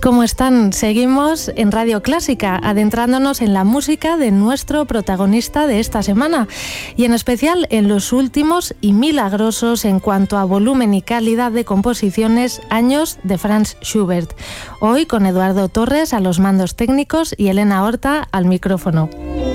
¿Cómo están? Seguimos en Radio Clásica, adentrándonos en la música de nuestro protagonista de esta semana, y en especial en los últimos y milagrosos en cuanto a volumen y calidad de composiciones años de Franz Schubert. Hoy con Eduardo Torres a los mandos técnicos y Elena Horta al micrófono.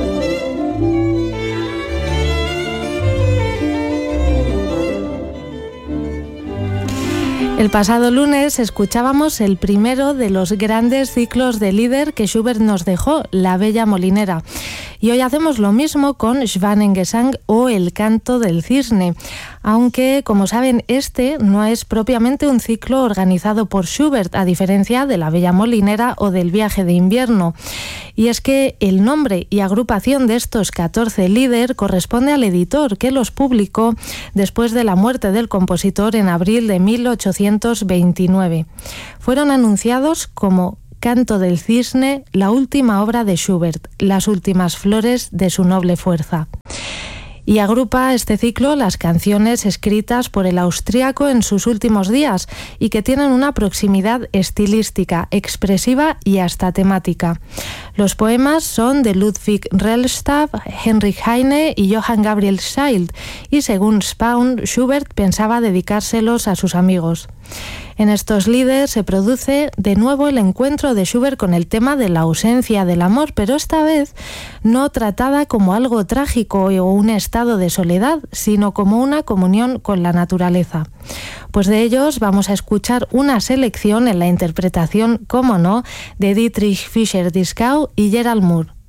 El pasado lunes escuchábamos el primero de los grandes ciclos de Lieder que Schubert nos dejó, La Bella Molinera. Y hoy hacemos lo mismo con Schwanengesang o El Canto del Cisne, aunque, como saben, este no es propiamente un ciclo organizado por Schubert, a diferencia de La Bella Molinera o del Viaje de Invierno. Y es que el nombre y agrupación de estos 14 Lieder corresponde al editor, que los publicó después de la muerte del compositor en abril de 1829. Fueron anunciados como Canto del Cisne, la última obra de Schubert, las últimas flores de su noble fuerza. Y agrupa este ciclo las canciones escritas por el austríaco en sus últimos días y que tienen una proximidad estilística, expresiva y hasta temática. Los poemas son de Ludwig Rellstab, Heinrich Heine y Johann Gabriel Schild, y según Spaun, Schubert pensaba dedicárselos a sus amigos. En estos Lieder se produce de nuevo el encuentro de Schubert con el tema de la ausencia del amor, pero esta vez no tratada como algo trágico o un estado de soledad, sino como una comunión con la naturaleza. Pues de ellos vamos a escuchar una selección en la interpretación, cómo no, de Dietrich Fischer-Dieskau y Gerald Moore.